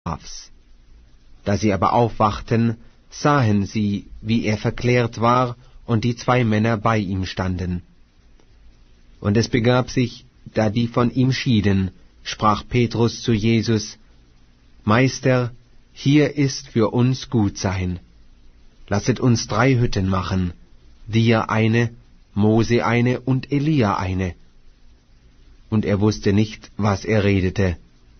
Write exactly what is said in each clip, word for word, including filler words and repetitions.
Schlafs. Da sie aber aufwachten, sahen sie, wie er verklärt war und die zwei Männer bei ihm standen. Und es begab sich, da die von ihm schieden, sprach Petrus zu Jesus: Meister, hier ist für uns Gutsein. Lasset uns drei Hütten machen, dir eine, Mose eine und Elia eine. Und er wusste nicht, was er redete.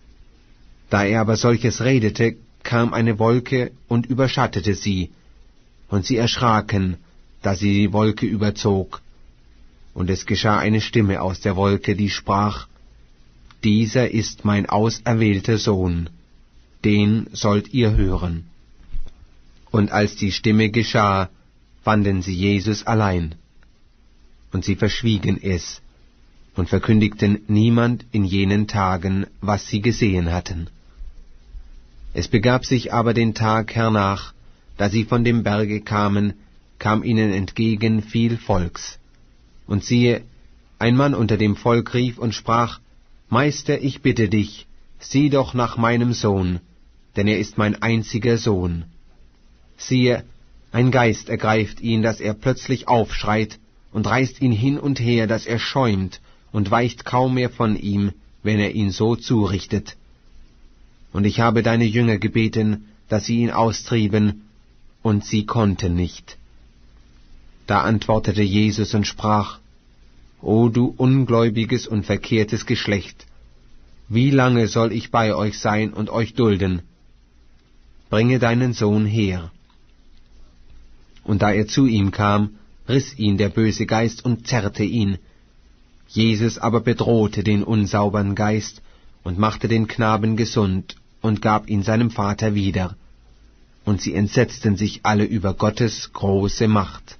Da er aber solches redete, kam eine Wolke und überschattete sie, und sie erschraken, da sie die Wolke überzog. Und es geschah eine Stimme aus der Wolke, die sprach: Dieser ist mein auserwählter Sohn, den sollt ihr hören. Und als die Stimme geschah, fanden sie Jesus allein. Und sie verschwiegen es und verkündigten niemand in jenen Tagen, was sie gesehen hatten. Es begab sich aber den Tag hernach, da sie von dem Berge kamen, kam ihnen entgegen viel Volks. Und siehe, ein Mann unter dem Volk rief und sprach: Meister, ich bitte dich, sieh doch nach meinem Sohn, denn er ist mein einziger Sohn. Siehe, ein Geist ergreift ihn, dass er plötzlich aufschreit, und reißt ihn hin und her, dass er schäumt, und weicht kaum mehr von ihm, wenn er ihn so zurichtet. Und ich habe deine Jünger gebeten, dass sie ihn austrieben, und sie konnten nicht. Da antwortete Jesus und sprach: O du ungläubiges und verkehrtes Geschlecht, wie lange soll ich bei euch sein und euch dulden? Bringe deinen Sohn her. Und da er zu ihm kam, riss ihn der böse Geist und zerrte ihn. Jesus aber bedrohte den unsaubern Geist und machte den Knaben gesund und gab ihn seinem Vater wieder. Und sie entsetzten sich alle über Gottes große Macht.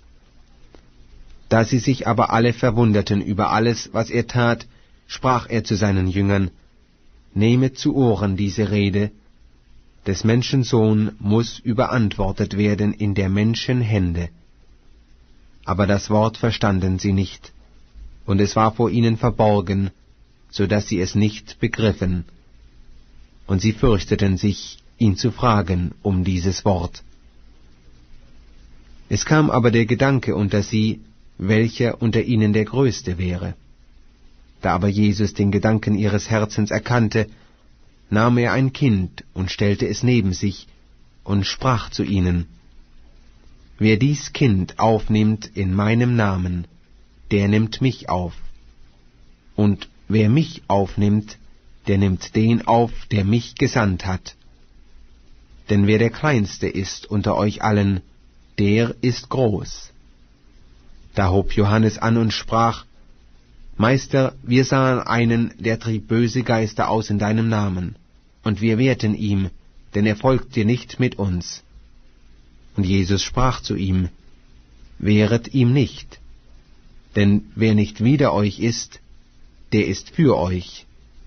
Da sie sich aber alle verwunderten über alles, was er tat, sprach er zu seinen Jüngern: Nehmet zu Ohren diese Rede. Des Menschen Sohn muß überantwortet werden in der Menschen Hände. Aber das Wort verstanden sie nicht, und es war vor ihnen verborgen, so dass sie es nicht begriffen. Und sie fürchteten sich, ihn zu fragen um dieses Wort. Es kam aber der Gedanke unter sie, welcher unter ihnen der Größte wäre. Da aber Jesus den Gedanken ihres Herzens erkannte, nahm er ein Kind und stellte es neben sich und sprach zu ihnen: Wer dies Kind aufnimmt in meinem Namen, der nimmt mich auf. Und wer mich aufnimmt, der nimmt den auf, der mich gesandt hat. Denn wer der Kleinste ist unter euch allen, der ist groß. Da hob Johannes an und sprach: Meister, wir sahen einen, der trieb böse Geister aus in deinem Namen, und wir wehrten ihm, denn er folgt dir nicht mit uns. Und Jesus sprach zu ihm: Wehret ihm nicht, denn wer nicht wider euch ist, der ist für euch.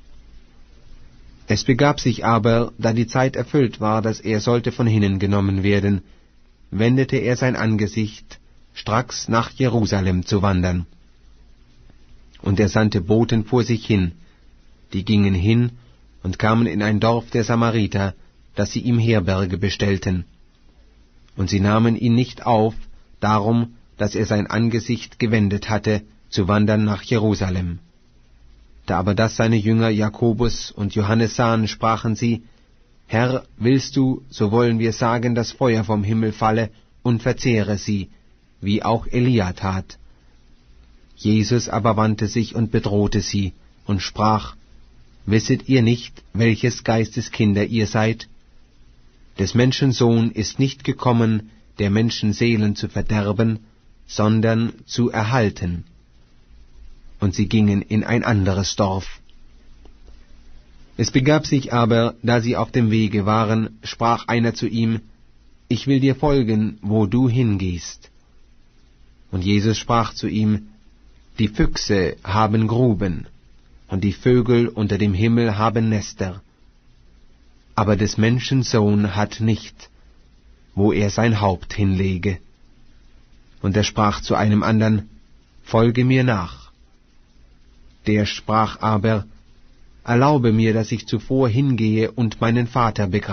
Es begab sich aber, da die Zeit erfüllt war, dass er sollte von hinnen genommen werden, wendete er sein Angesicht, stracks nach Jerusalem zu wandern. Und er sandte Boten vor sich hin, die gingen hin und kamen in ein Dorf der Samariter, dass sie ihm Herberge bestellten. Und sie nahmen ihn nicht auf, darum, dass er sein Angesicht gewendet hatte, zu wandern nach Jerusalem. Da aber das seine Jünger Jakobus und Johannes sahen, sprachen sie: Herr, willst du, so wollen wir sagen, dass Feuer vom Himmel falle und verzehre sie, wie auch Elia tat. Jesus aber wandte sich und bedrohte sie und sprach: Wisset ihr nicht, welches Geistes Kinder ihr seid? Des Menschen Sohn ist nicht gekommen, der Menschen Seelen zu verderben, sondern zu erhalten. Und sie gingen in ein anderes Dorf. Es begab sich aber, da sie auf dem Wege waren, sprach einer zu ihm: Ich will dir folgen, wo du hingehst. Und Jesus sprach zu ihm: Die Füchse haben Gruben, und die Vögel unter dem Himmel haben Nester, aber des Menschen Sohn hat nicht, wo er sein Haupt hinlege. Und er sprach zu einem andern: Folge mir nach. Der sprach aber: erlaube mir, dass ich zuvor hingehe und meinen Vater begrabe.